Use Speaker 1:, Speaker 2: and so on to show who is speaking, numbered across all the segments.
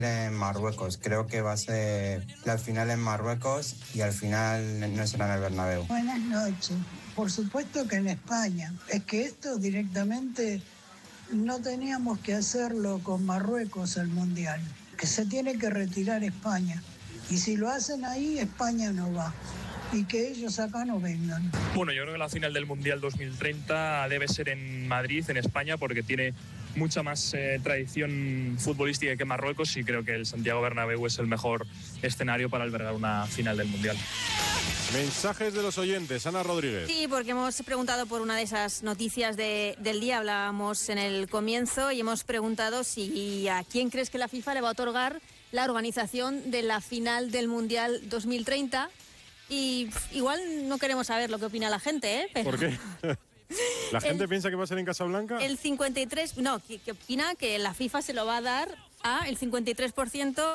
Speaker 1: en Marruecos. Creo que va a ser la final en Marruecos y al final no será en el Bernabéu.
Speaker 2: Buenas noches. Por supuesto que en España. Es que esto directamente no teníamos que hacerlo con Marruecos el Mundial. Que se tiene que retirar España. Y si lo hacen ahí, España no va. Y que ellos acá no vengan.
Speaker 3: Bueno, yo creo que la final del Mundial 2030 debe ser en Madrid, en España, porque tiene mucha más tradición futbolística que Marruecos y creo que el Santiago Bernabéu es el mejor escenario para albergar una final del Mundial.
Speaker 4: Mensajes de los oyentes, Ana Rodríguez.
Speaker 5: Sí, porque hemos preguntado por una de esas noticias del día, hablábamos en el comienzo y hemos preguntado si a quién crees que la FIFA le va a otorgar la organización de la final del Mundial 2030 y igual no queremos saber lo que opina la gente, ¿eh? Pero...
Speaker 4: ¿Por qué? ¿La gente piensa que va a ser en Casablanca?
Speaker 5: El 53, no, que opina que la FIFA se lo va a dar a el 53%.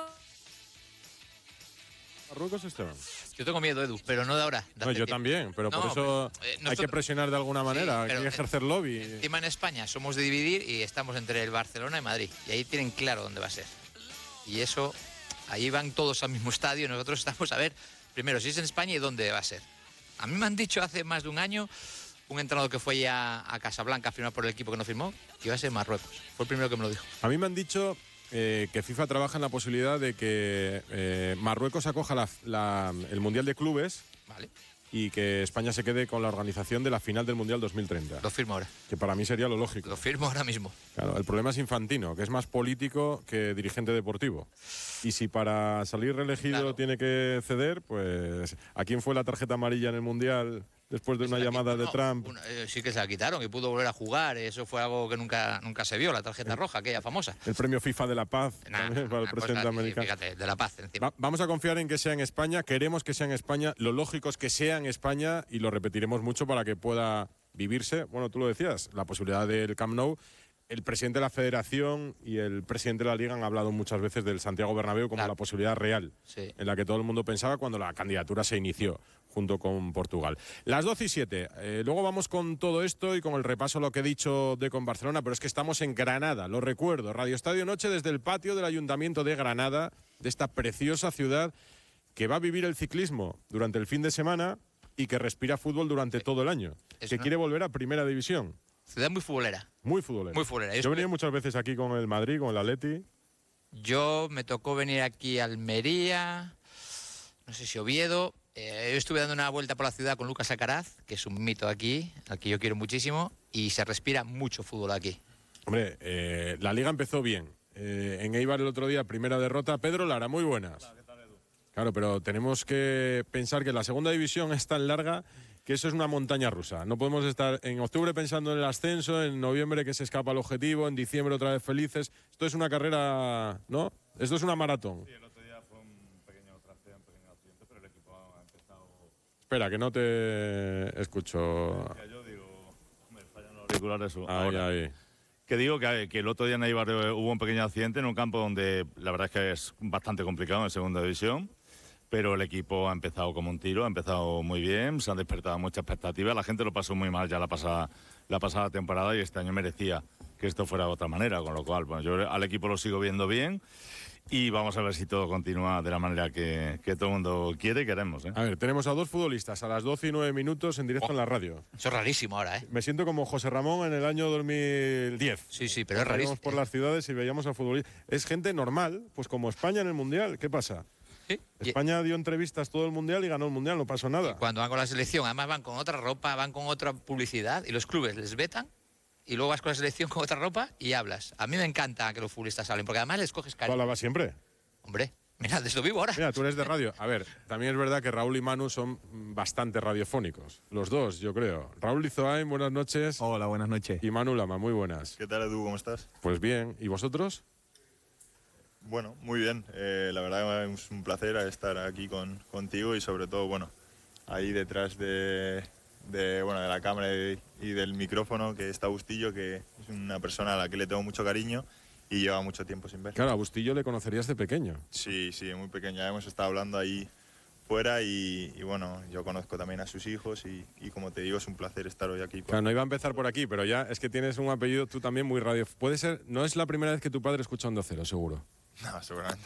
Speaker 4: Marruecos, Esteban.
Speaker 6: Yo tengo miedo, Edu, pero no de ahora.
Speaker 4: No, yo también, pero no, por eso hay que presionar de alguna manera, hay que ejercer lobby.
Speaker 6: Encima en España somos de dividir y estamos entre el Barcelona y Madrid. Y ahí tienen claro dónde va a ser. Y eso, ahí van todos al mismo estadio y nosotros estamos a ver, primero, si es en España y dónde va a ser. A mí me han dicho hace más de un año, un entrenador que fue ya a Casablanca a firmar por el equipo que no firmó, que iba a ser Marruecos. Fue el primero que me lo dijo.
Speaker 4: A mí me han dicho que FIFA trabaja en la posibilidad de que Marruecos acoja el Mundial de Clubes.
Speaker 6: Vale.
Speaker 4: Y que España se quede con la organización de la final del Mundial 2030.
Speaker 6: Lo firmo ahora.
Speaker 4: Que para mí sería lo lógico.
Speaker 6: Lo firmo ahora mismo.
Speaker 4: Claro, el problema es Infantino, que es más político que dirigente deportivo. Y si para salir reelegido tiene que ceder, pues ¿a quién fue la tarjeta amarilla en el Mundial después de una llamada de Trump?
Speaker 6: Sí que se la quitaron y pudo volver a jugar. Eso fue algo que nunca se vio, la tarjeta roja, aquella famosa.
Speaker 4: El premio FIFA de la Paz también para el presidente americano.
Speaker 6: Fíjate, de la Paz encima.
Speaker 4: Vamos a confiar en que sea en España, queremos que sea en España, lo lógico es que sea en España y lo repetiremos mucho para que pueda vivirse. Bueno, tú lo decías, la posibilidad del Camp Nou. El presidente de la Federación y el presidente de la Liga han hablado muchas veces del Santiago Bernabéu como la posibilidad real, en la que todo el mundo pensaba cuando la candidatura se inició junto con Portugal. Las 12:07. Luego vamos con todo esto y con el repaso a lo que he dicho de con Barcelona, pero es que estamos en Granada, lo recuerdo. Radio Estadio Noche desde el patio del Ayuntamiento de Granada, de esta preciosa ciudad que va a vivir el ciclismo durante el fin de semana y que respira fútbol durante todo el año, que quiere volver a Primera División.
Speaker 6: Ciudad muy futbolera.
Speaker 4: Muy futbolera.
Speaker 6: Muy futbolera.
Speaker 4: Yo he venido muchas veces aquí con el Madrid, con el Atleti.
Speaker 6: Yo me tocó venir aquí a Almería, no sé si Oviedo. Yo estuve dando una vuelta por la ciudad con Lucas Alcaraz, que es un mito aquí, al que yo quiero muchísimo, y se respira mucho fútbol aquí.
Speaker 4: Hombre, la Liga empezó bien. En Eibar el otro día, primera derrota. Pedro Lara, muy buenas. Claro, pero tenemos que pensar que la segunda división es tan larga que eso es una montaña rusa. No podemos estar en octubre pensando en el ascenso, en noviembre que se escapa el objetivo, en diciembre otra vez felices. Esto es una carrera, ¿no? Esto es una maratón.
Speaker 7: Sí, el otro día fue un pequeño trasteo, un pequeño accidente, pero el equipo ha empezado...
Speaker 4: Espera, que no te escucho.
Speaker 7: Yo digo, me fallan los auriculares
Speaker 4: ahora. Ahí.
Speaker 7: Que digo que el otro día en Eibar hubo un pequeño accidente en un campo donde la verdad es que es bastante complicado en segunda división. Pero el equipo ha empezado como un tiro, ha empezado muy bien, se han despertado muchas expectativas, la gente lo pasó muy mal ya la pasada temporada y este año merecía que esto fuera de otra manera, con lo cual bueno, yo al equipo lo sigo viendo bien y vamos a ver si todo continúa de la manera que todo el mundo quiere y queremos.
Speaker 4: A ver, tenemos a dos futbolistas a las 12:09 en directo en la radio.
Speaker 6: Eso es rarísimo ahora, ¿eh?
Speaker 4: Me siento como José Ramón en el año 2010.
Speaker 6: Sí, pero es rarísimo.
Speaker 4: Íbamos por las ciudades y veíamos a futbolistas. Es gente normal, pues como España en el Mundial, ¿qué pasa?
Speaker 6: Sí.
Speaker 4: España dio entrevistas todo el Mundial y ganó el Mundial, no pasó nada.
Speaker 6: Y cuando van con la selección, además van con otra ropa, van con otra publicidad y los clubes les vetan y luego vas con la selección con otra ropa y hablas. A mí me encanta que los futbolistas hablen porque además les coges cariño.
Speaker 4: ¿Tú hablabas siempre?
Speaker 6: Hombre, mira, de esto vivo ahora.
Speaker 4: Mira, tú eres de radio. A ver, también es verdad que Raúl y Manu son bastante radiofónicos. Los dos, yo creo. Raúl Lizoain, buenas noches.
Speaker 8: Hola, buenas noches.
Speaker 4: Y Manu Lama, muy buenas.
Speaker 9: ¿Qué tal, Edu? ¿Cómo estás?
Speaker 4: Pues bien. ¿Y vosotros?
Speaker 9: Bueno, muy bien. La verdad es un placer estar aquí contigo y sobre todo, bueno, ahí detrás de la cámara y del micrófono que está Bustillo, que es una persona a la que le tengo mucho cariño y lleva mucho tiempo sin ver.
Speaker 4: Claro, a Bustillo le conocerías de pequeño.
Speaker 9: Sí, muy pequeño. Ya hemos estado hablando ahí fuera y bueno, yo conozco también a sus hijos y como te digo, es un placer estar hoy aquí.
Speaker 4: Claro, no iba a empezar por aquí, pero ya es que tienes un apellido tú también muy radio. Puede ser, no es la primera vez que tu padre escucha Onda Cero, seguro.
Speaker 9: No, seguramente